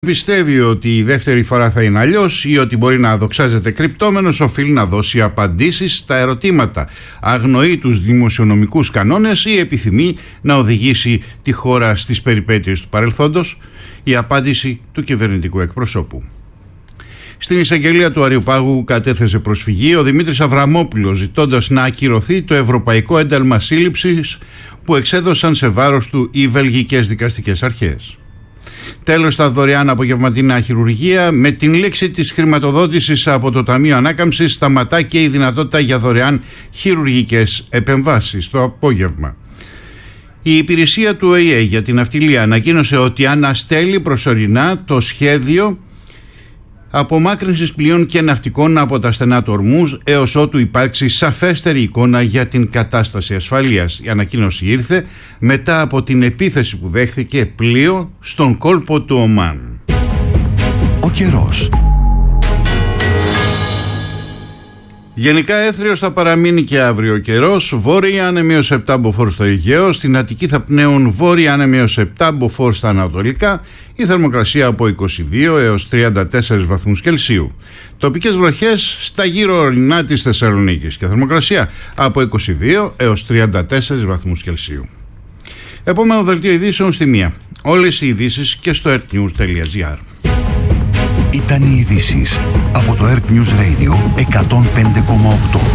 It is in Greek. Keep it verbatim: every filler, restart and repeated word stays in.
Πιστεύει ότι η δεύτερη φορά θα είναι αλλιώς ή ότι μπορεί να δοξάζεται κρυπτόμενος, οφείλει να δώσει απαντήσεις στα ερωτήματα. Αγνοεί τους δημοσιονομικούς κανόνες ή επιθυμεί να οδηγήσει τη χώρα στις περιπέτειες του παρελθόντος? Η απάντηση του κυβερνητικού εκπροσώπου. Στην εισαγγελία του Αριοπάγου κατέθεσε προσφυγή ο Δημήτρης Αβραμόπουλος, ζητώντας να ακυρωθεί το ευρωπαϊκό ένταλμα σύλληψης που εξέδωσαν σε βάρος του οι βελγικές δικαστικές αρχές. Τέλος, στα δωρεάν απογευματινά χειρουργία. Με την λήξη της χρηματοδότησης από το Ταμείο Ανάκαμψης σταματά και η δυνατότητα για δωρεάν χειρουργικές επεμβάσεις το απόγευμα. Η υπηρεσία του Ο Η Ε για την ναυτιλία ανακοίνωσε ότι αναστέλει προσωρινά το σχέδιο απομάκρυνσης πλοίων και ναυτικών από τα στενά του Ορμούζ έως ότου υπάρξει σαφέστερη εικόνα για την κατάσταση ασφαλείας. Η ανακοίνωση ήρθε μετά από την επίθεση που δέχθηκε πλοίο στον κόλπο του Ομάν. Ο καιρός. Γενικά έθριος θα παραμείνει και αύριο ο καιρός. Βόρεια άνεμη έως επτά μποφόρ στο Αιγαίο. Στην Αττική θα πνέουν βόρεια άνεμη έως επτά μποφόρ στα ανατολικά. Η θερμοκρασία από είκοσι δύο έως τριάντα τέσσερις βαθμούς Κελσίου. Τοπικές βροχές στα γύρω ορεινά της Θεσσαλονίκης και θερμοκρασία από είκοσι δύο έως τριάντα τέσσερις βαθμούς Κελσίου. Επόμενο δελτίο ειδήσεων στη μία. Όλες οι ειδήσεις και στο ertnews τελεία gr. Ήταν οι ειδήσεις από το Earth News Radio εκατόν πέντε κόμμα οκτώ.